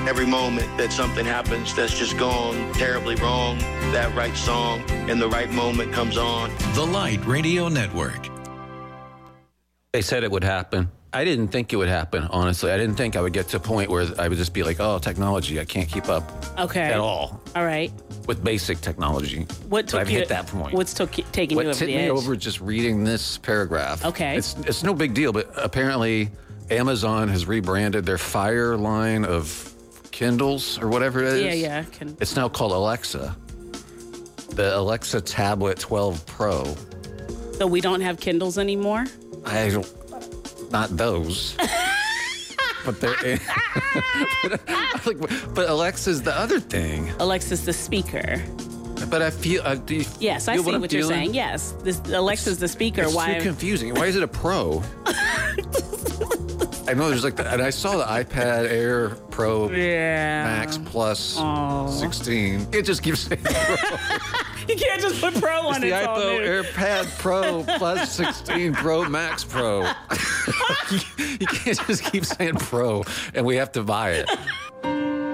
Every moment that something happens that's just gone terribly wrong, that right song in the right moment comes on. The Light Radio Network. They said it would happen. I didn't think it would happen, honestly. I didn't think I would get to a point where I would just be like, oh, technology, I can't keep up at all. All right. With basic technology. What took I've hit that point. What's taking you over the edge? What tipped me over just reading this paragraph. Okay. It's no big deal, but apparently Amazon has rebranded their Fire line of Kindles or whatever it is. Yeah. It's now called Alexa. The Alexa Tablet 12 Pro. So we don't have Kindles anymore? Not those. But they're but Alexa's the other thing. Alexa's the speaker. But I feel yes, I see what you're saying. Yes, Alexa's the speaker. It's too confusing. Why is it a Pro? I know there's and I saw the iPad Air Pro Max Plus 16. It just keeps saying Pro. You can't just put Pro on it. The iPad AirPad Pro Plus 16 Pro Max Pro. You can't just keep saying Pro, and we have to buy it.